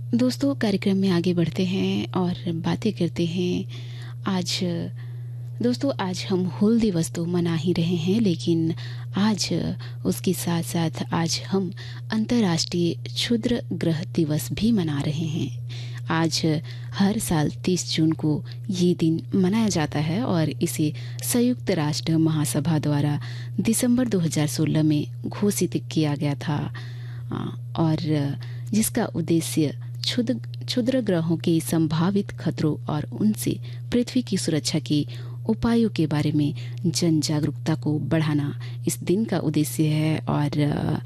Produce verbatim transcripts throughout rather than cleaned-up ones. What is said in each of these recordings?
दोस्तों, कार्यक्रम में आगे बढ़ते हैं और बातें करते हैं। आज दोस्तों आज हम हूल दिवस तो मना ही रहे हैं, लेकिन आज उसके साथ साथ आज हम अंतर्राष्ट्रीय क्षुद्र ग्रह दिवस भी मना रहे हैं। आज हर साल तीस जून को ये दिन मनाया जाता है और इसे संयुक्त राष्ट्र महासभा द्वारा दिसंबर दो हज़ार सोलह में घोषित किया गया था, और जिसका उद्देश्य क्षुद्र क्षुद्र ग्रहों के संभावित खतरों और उनसे पृथ्वी की सुरक्षा के उपायों के बारे में जन जागरूकता को बढ़ाना इस दिन का उद्देश्य है। और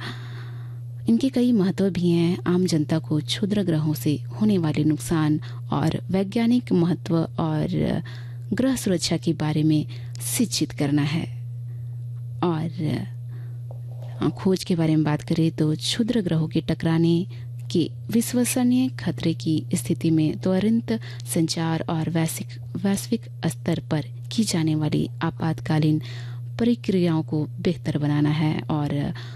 इनके कई महत्व भी हैं। आम जनता को क्षुद्र ग्रहों से होने वाले नुकसान और वैज्ञानिक महत्व और ग्रह सुरक्षा के बारे में शिक्षित करना है। और खोज के बारे में बात करें तो क्षुद्र ग्रहों के टकराने के विश्वसनीय खतरे की स्थिति में त्वरित संचार और वैश्विक वैश्विक स्तर पर की जाने वाली आपातकालीन प्रक्रियाओं को बेहतर बनाना है। और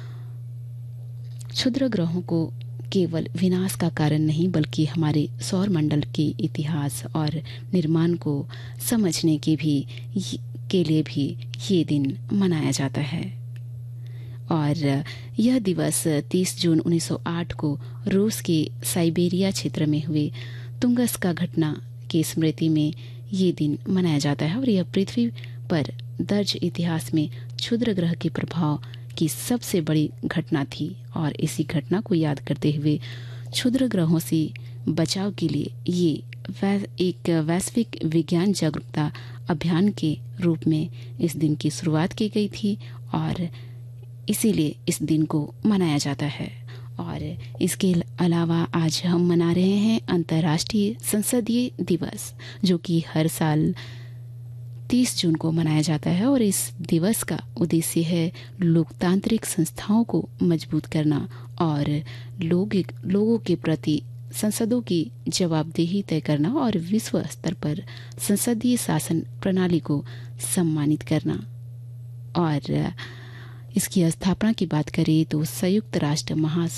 क्षुद्र ग्रहों को केवल विनाश का कारण नहीं, बल्कि हमारे सौर मंडल के इतिहास और निर्माण को समझने के भी के लिए भी ये दिन मनाया जाता है। और यह दिवस तीस जून उन्नीस सौ आठ को रूस के साइबेरिया क्षेत्र में हुए तुंगस्का घटना की स्मृति में ये दिन मनाया जाता है। और यह पृथ्वी पर दर्ज इतिहास में क्षुद्र ग्रह के प्रभाव की सबसे बड़ी घटना थी। और इसी घटना को याद करते हुए क्षुद्र ग्रहों से बचाव के लिए ये वै, एक वैश्विक विज्ञान जागरूकता अभियान के रूप में इस दिन की शुरुआत की गई थी, और इसीलिए इस दिन को मनाया जाता है। और इसके अलावा आज हम मना रहे हैं अंतर्राष्ट्रीय संसदीय दिवस, जो कि हर साल तीस जून को मनाया जाता है। और इस दिवस का उद्देश्य है लोकतांत्रिक संस्थाओं को मजबूत करना और लोग लोगों के प्रति संसदों की जवाबदेही तय करना और विश्व स्तर पर संसदीय शासन प्रणाली को सम्मानित करना। और इसकी स्थापना की बात करें तो संयुक्त राष्ट्र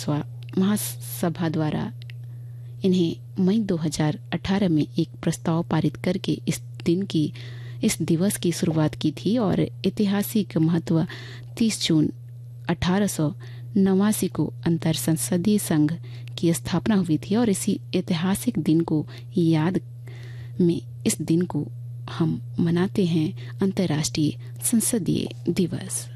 महासभा द्वारा इन्हें मई दो हज़ार अठारह में एक प्रस्ताव पारित करके इस दिन की इस दिवस की शुरुआत की थी। और ऐतिहासिक महत्व तीस जून अठारह सौ नवासी को अंतर संसदीय संघ की स्थापना हुई थी। और इसी ऐतिहासिक दिन को याद में इस दिन को हम मनाते हैं अंतर्राष्ट्रीय संसदीय दिवस।